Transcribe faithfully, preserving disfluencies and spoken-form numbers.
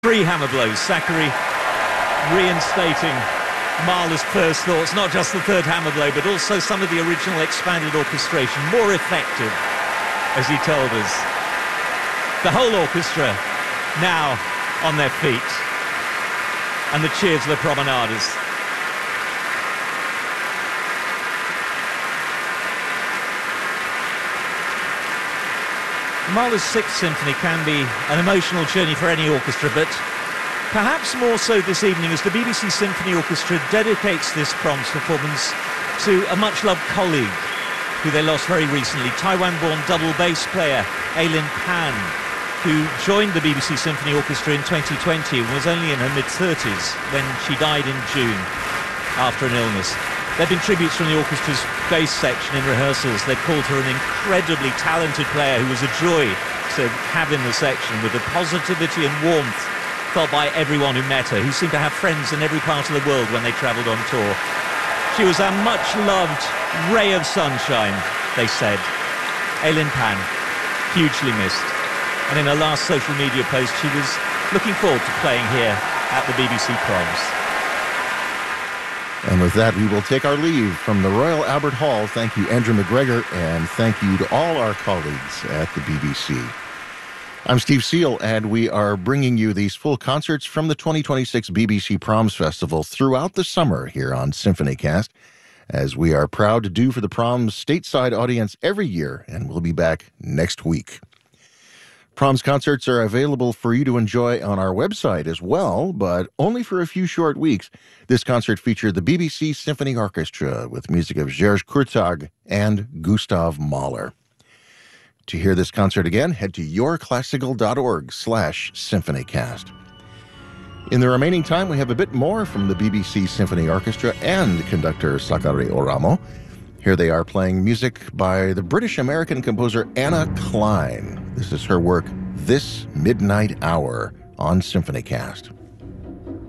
Three hammer blows, Sakkari reinstating Mahler's first thoughts, not just the third hammer blow, but also some of the original expanded orchestration, more effective, as he told us. The whole orchestra now on their feet, and the cheers of the promenaders. Mahler's Sixth Symphony can be an emotional journey for any orchestra, but perhaps more so this evening as the B B C Symphony Orchestra dedicates this Proms performance to a much-loved colleague who they lost very recently, Taiwan-born double bass player Aylin Pan, who joined the B B C Symphony Orchestra in twenty twenty and was only in her mid-thirties when she died in June after an illness. There have been tributes from the orchestra's bass section in rehearsals. They called her an incredibly talented player who was a joy to have in the section, with the positivity and warmth felt by everyone who met her, who seemed to have friends in every part of the world when they travelled on tour. She was a much-loved ray of sunshine, they said. Aylin Pan, hugely missed. And in her last social media post, she was looking forward to playing here at the B B C Proms. And with that, we will take our leave from the Royal Albert Hall. Thank you, Andrew McGregor, and thank you to all our colleagues at the B B C. I'm Steve Seal, and we are bringing you these full concerts from the twenty twenty-six B B C Proms Festival throughout the summer here on SymphonyCast, as we are proud to do for the Proms stateside audience every year, and we'll be back next week. Proms concerts are available for you to enjoy on our website as well, but only for a few short weeks. This concert featured the B B C Symphony Orchestra with music of Serge Kurtag and Gustav Mahler. To hear this concert again, head to yourclassical.org slash symphonycast. In the remaining time, we have a bit more from the B B C Symphony Orchestra and conductor Sakkari Oramo. Here they are playing music by the British-American composer Anna Klein. This is her work, This Midnight Hour, on SymphonyCast.